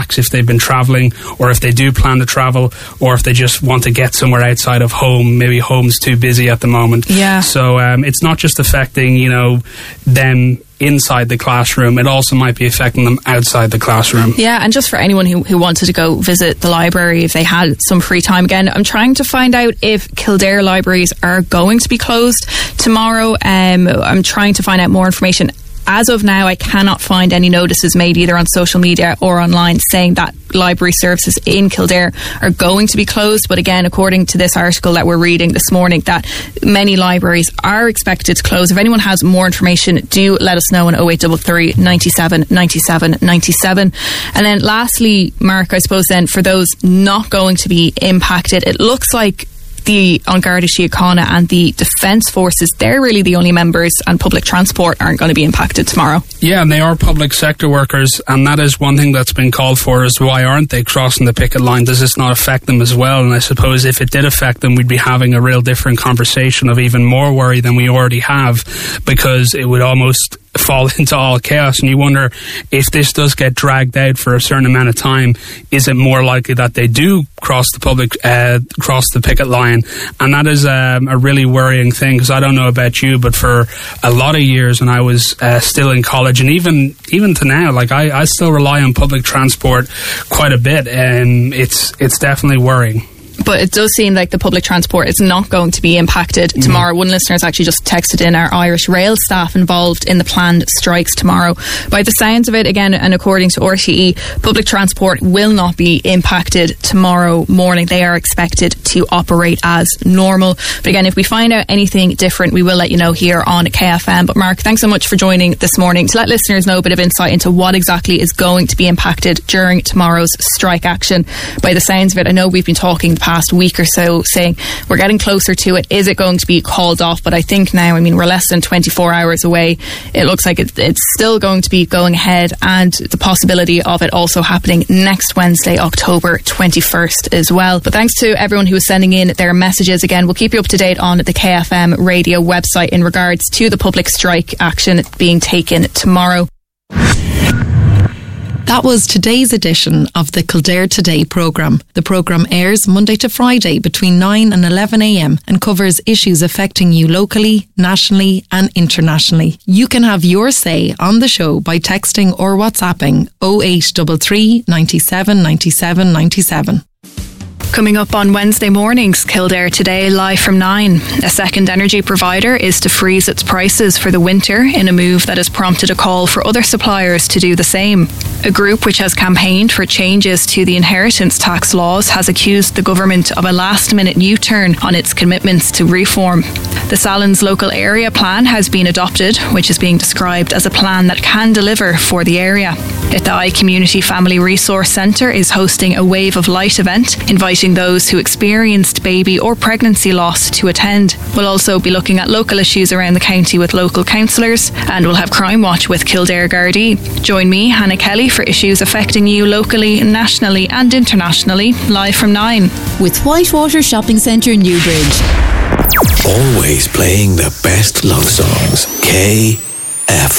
relax if they've been travelling, or if they do plan to travel, or if they just want to get somewhere outside of home. Maybe home's too busy at the moment. Yeah. So it's not just affecting, them inside the classroom, it also might be affecting them outside the classroom. Yeah, and just for anyone who wanted to go visit the library if they had some free time, again, I'm trying to find out if Kildare libraries are going to be closed tomorrow. I'm trying to find out more information. As of now, I cannot find any notices made either on social media or online saying that library services in Kildare are going to be closed. But again, according to this article that we're reading this morning, that many libraries are expected to close. If anyone has more information, do let us know on 0833 97 97 97. And then lastly, Mark, I suppose then for those not going to be impacted, it looks like the An Garda Síochána and the Defence Forces, they're really the only members, and public transport aren't going to be impacted tomorrow. Yeah, and they are public sector workers, and that is one thing that's been called for, is why aren't they crossing the picket line? Does this not affect them as well? And I suppose if it did affect them, we'd be having a real different conversation of even more worry than we already have, because it would almost fall into all chaos. And you wonder, if this does get dragged out for a certain amount of time, is it more likely that they do cross the picket line? And that is a really worrying thing, because I don't know about you, but for a lot of years when I was still in college, and even to now, like I still rely on public transport quite a bit, and it's definitely worrying. But it does seem like the public transport is not going to be impacted tomorrow. One listener has actually just texted in, our Irish Rail staff involved in the planned strikes tomorrow. By the sounds of it, again, and according to RTE, public transport will not be impacted tomorrow morning. They are expected to operate as normal. But again, if we find out anything different, we will let you know here on KFM. But Mark, thanks so much for joining this morning to let listeners know a bit of insight into what exactly is going to be impacted during tomorrow's strike action. By the sounds of it, I know we've been talking the past week or so saying we're getting closer to it. Is it going to be called off? But I think now, we're less than 24 hours away. It looks like it's still going to be going ahead, and the possibility of it also happening next Wednesday, October 21st as well. But thanks to everyone who is sending in their messages. Again, we'll keep you up to date on the KFM radio website in regards to the public strike action being taken tomorrow. That was today's edition of the Kildare Today programme. The programme airs Monday to Friday between 9 and 11 a.m. and covers issues affecting you locally, nationally and internationally. You can have your say on the show by texting or WhatsApping 0833 97 97 97. Coming up on Wednesday mornings, Kildare Today live from 9. A second energy provider is to freeze its prices for the winter in a move that has prompted a call for other suppliers to do the same. A group which has campaigned for changes to the inheritance tax laws has accused the government of a last-minute U-turn on its commitments to reform. The Sallins local area plan has been adopted, which is being described as a plan that can deliver for the area. Ithaigh Community Family Resource Centre is hosting a Wave of Light event, inviting those who experienced baby or pregnancy loss to attend. We'll also be looking at local issues around the county with local councillors, and we'll have Crime Watch with Kildare Gardaí. Join me, Hannah Kelly, for issues affecting you locally, nationally and internationally, live from 9. With Whitewater Shopping Centre, Newbridge. Always playing the best love songs. KFM.